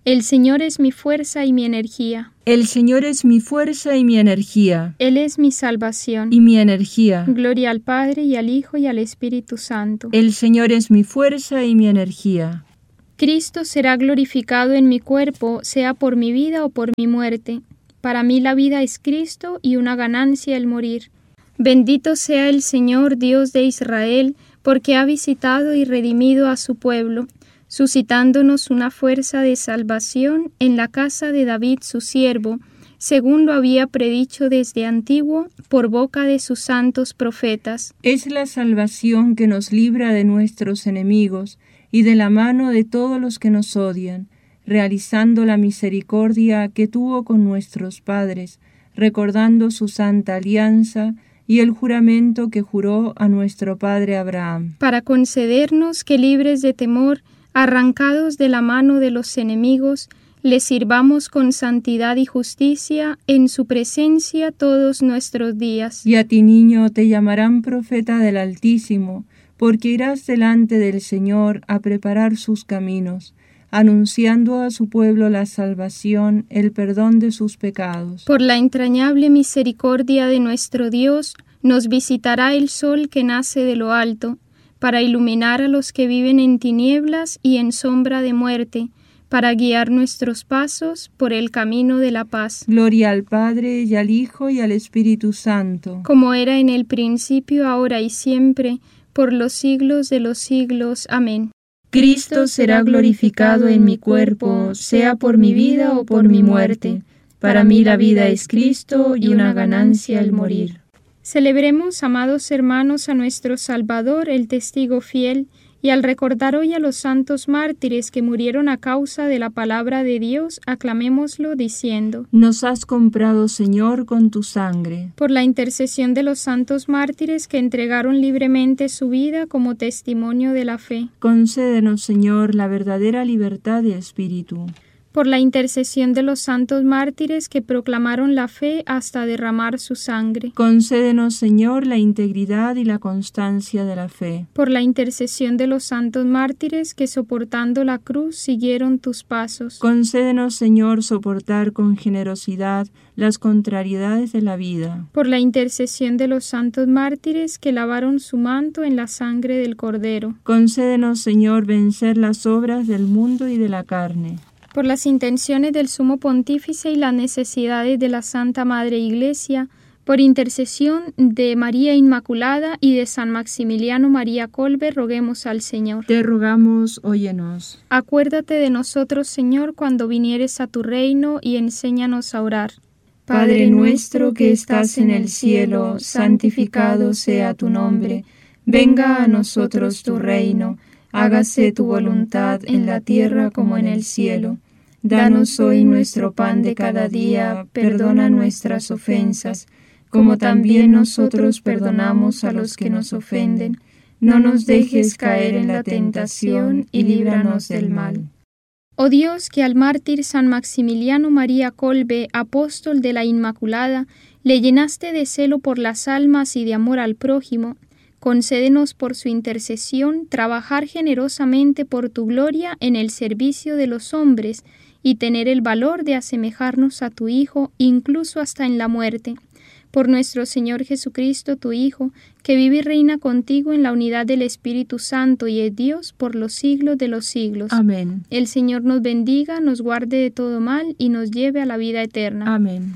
El Señor es mi fuerza y mi energía. El Señor es mi fuerza y mi energía. Él es mi salvación. Y mi energía. Gloria al Padre y al Hijo y al Espíritu Santo. El Señor es mi fuerza y mi energía. Cristo será glorificado en mi cuerpo, sea por mi vida o por mi muerte. Para mí la vida es Cristo y una ganancia el morir. Bendito sea el Señor, Dios de Israel, porque ha visitado y redimido a su pueblo, suscitándonos una fuerza de salvación en la casa de David su siervo, según lo había predicho desde antiguo por boca de sus santos profetas. Es la salvación que nos libra de nuestros enemigos y de la mano de todos los que nos odian, realizando la misericordia que tuvo con nuestros padres, recordando su santa alianza y el juramento que juró a nuestro padre Abraham. Para concedernos que libres de temor, arrancados de la mano de los enemigos, le sirvamos con santidad y justicia en su presencia todos nuestros días. Y a ti, niño, te llamarán profeta del Altísimo, porque irás delante del Señor a preparar sus caminos, anunciando a su pueblo la salvación, el perdón de sus pecados. Por la entrañable misericordia de nuestro Dios, nos visitará el sol que nace de lo alto, para iluminar a los que viven en tinieblas y en sombra de muerte, para guiar nuestros pasos por el camino de la paz. Gloria al Padre, y al Hijo, y al Espíritu Santo. Como era en el principio, ahora y siempre, por los siglos de los siglos. Amén. Cristo será glorificado en mi cuerpo, sea por mi vida o por mi muerte. Para mí la vida es Cristo y una ganancia el morir. Celebremos, amados hermanos, a nuestro Salvador, el testigo fiel, y al recordar hoy a los santos mártires que murieron a causa de la palabra de Dios, aclamémoslo diciendo: Nos has comprado, Señor, con tu sangre. Por la intercesión de los santos mártires que entregaron libremente su vida como testimonio de la fe. Concédenos, Señor, la verdadera libertad de espíritu. Por la intercesión de los santos mártires que proclamaron la fe hasta derramar su sangre. Concédenos, Señor, la integridad y la constancia de la fe. Por la intercesión de los santos mártires que soportando la cruz siguieron tus pasos. Concédenos, Señor, soportar con generosidad las contrariedades de la vida. Por la intercesión de los santos mártires que lavaron su manto en la sangre del Cordero. Concédenos, Señor, vencer las obras del mundo y de la carne. Por las intenciones del Sumo Pontífice y las necesidades de la Santa Madre Iglesia, por intercesión de María Inmaculada y de San Maximiliano María Kolbe, roguemos al Señor. Te rogamos, óyenos. Acuérdate de nosotros, Señor, cuando vinieres a tu reino, y enséñanos a orar. Padre nuestro que estás en el cielo, santificado sea tu nombre. Venga a nosotros tu reino. Hágase tu voluntad en la tierra como en el cielo. Danos hoy nuestro pan de cada día, perdona nuestras ofensas, como también nosotros perdonamos a los que nos ofenden. No nos dejes caer en la tentación y líbranos del mal. Oh Dios, que al mártir San Maximiliano María Kolbe, apóstol de la Inmaculada, le llenaste de celo por las almas y de amor al prójimo, concédenos por su intercesión trabajar generosamente por tu gloria en el servicio de los hombres y tener el valor de asemejarnos a tu Hijo, incluso hasta en la muerte. Por nuestro Señor Jesucristo, tu Hijo, que vive y reina contigo en la unidad del Espíritu Santo y es Dios por los siglos de los siglos. Amén. El Señor nos bendiga, nos guarde de todo mal y nos lleve a la vida eterna. Amén.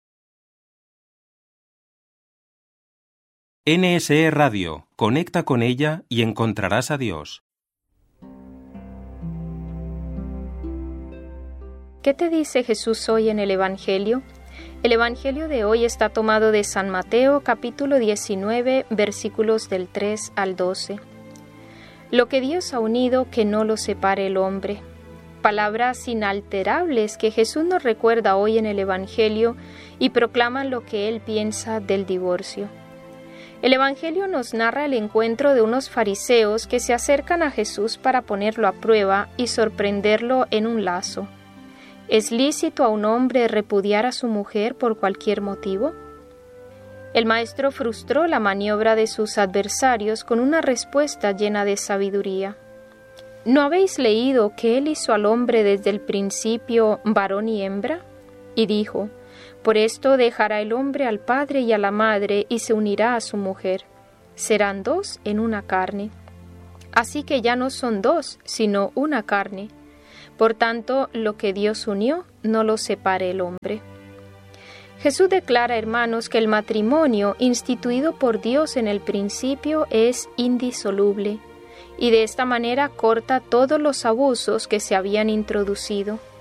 NSE Radio. Conecta con ella y encontrarás a Dios. ¿Qué te dice Jesús hoy en el Evangelio? El Evangelio de hoy está tomado de San Mateo, capítulo 19, versículos del 3 al 12. Lo que Dios ha unido, que no lo separe el hombre. Palabras inalterables que Jesús nos recuerda hoy en el Evangelio y proclaman lo que Él piensa del divorcio. El Evangelio nos narra el encuentro de unos fariseos que se acercan a Jesús para ponerlo a prueba y sorprenderlo en un lazo. ¿Es lícito a un hombre repudiar a su mujer por cualquier motivo? El maestro frustró la maniobra de sus adversarios con una respuesta llena de sabiduría. ¿No habéis leído que Él hizo al hombre desde el principio varón y hembra? Y dijo, por esto dejará el hombre al padre y a la madre y se unirá a su mujer. Serán dos en una carne. Así que ya no son dos, sino una carne. Por tanto, lo que Dios unió, no lo separe el hombre. Jesús declara, hermanos, que el matrimonio instituido por Dios en el principio es indisoluble, y de esta manera corta todos los abusos que se habían introducido.